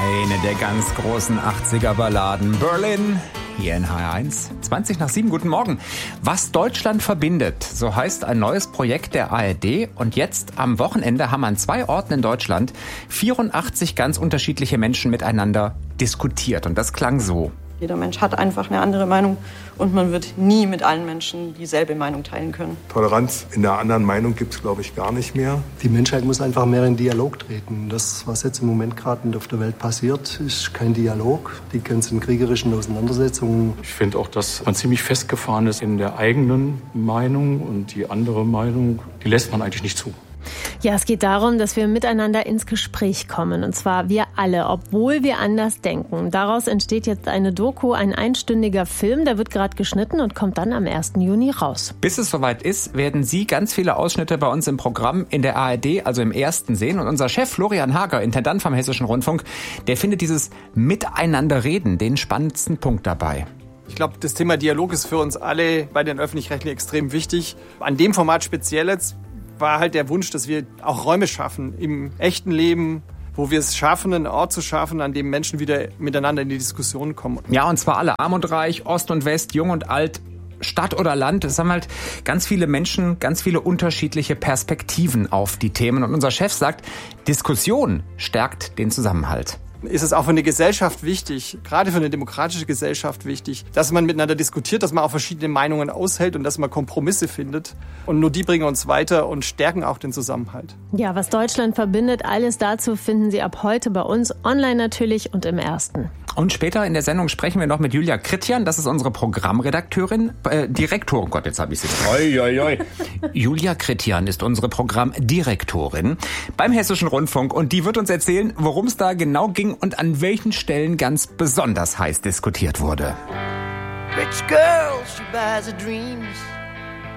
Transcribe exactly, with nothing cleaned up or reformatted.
Eine der ganz großen achtziger-Balladen. Berlin, hier in H R eins. zwanzig nach sieben, guten Morgen. Was Deutschland verbindet, so heißt ein neues Projekt der A R D. Und jetzt am Wochenende haben an zwei Orten in Deutschland vierundachtzig ganz unterschiedliche Menschen miteinander diskutiert. Und das klang so. Jeder Mensch hat einfach eine andere Meinung und man wird nie mit allen Menschen dieselbe Meinung teilen können. Toleranz in der anderen Meinung gibt es, glaube ich, gar nicht mehr. Die Menschheit muss einfach mehr in Dialog treten. Das, was jetzt im Moment gerade auf der Welt passiert, ist kein Dialog. Die ganzen kriegerischen Auseinandersetzungen. Ich finde auch, dass man ziemlich festgefahren ist in der eigenen Meinung und die andere Meinung, die lässt man eigentlich nicht zu. Ja, es geht darum, dass wir miteinander ins Gespräch kommen. Und zwar wir alle, obwohl wir anders denken. Daraus entsteht jetzt eine Doku, ein einstündiger Film. Der wird gerade geschnitten und kommt dann am ersten Juni raus. Bis es soweit ist, werden Sie ganz viele Ausschnitte bei uns im Programm in der A R D, also im ersten, sehen. Und unser Chef Florian Hager, Intendant vom Hessischen Rundfunk, der findet dieses Miteinanderreden den spannendsten Punkt dabei. Ich glaube, das Thema Dialog ist für uns alle bei den Öffentlich-Rechtlichen extrem wichtig. An dem Format speziell jetzt war halt der Wunsch, dass wir auch Räume schaffen im echten Leben, wo wir es schaffen, einen Ort zu schaffen, an dem Menschen wieder miteinander in die Diskussion kommen. Ja, und zwar alle, arm und reich, Ost und West, jung und alt, Stadt oder Land. Es haben halt ganz viele Menschen, ganz viele unterschiedliche Perspektiven auf die Themen. Und unser Chef sagt, Diskussion stärkt den Zusammenhalt. Ist es auch für eine Gesellschaft wichtig, gerade für eine demokratische Gesellschaft wichtig, dass man miteinander diskutiert, dass man auch verschiedene Meinungen aushält und dass man Kompromisse findet. Und nur die bringen uns weiter und stärken auch den Zusammenhalt. Ja, was Deutschland verbindet, alles dazu finden Sie ab heute bei uns, online natürlich und im Ersten. Und später in der Sendung sprechen wir noch mit Julia Kritjan, das ist unsere Programmredakteurin, äh, Direktor, oh Gott, jetzt habe ich sie. Oi, oi, oi. Julia Kritjan ist unsere Programmdirektorin beim Hessischen Rundfunk und die wird uns erzählen, worum es da genau ging und an welchen Stellen ganz besonders heiß diskutiert wurde. Rich girl, she buys her dreams.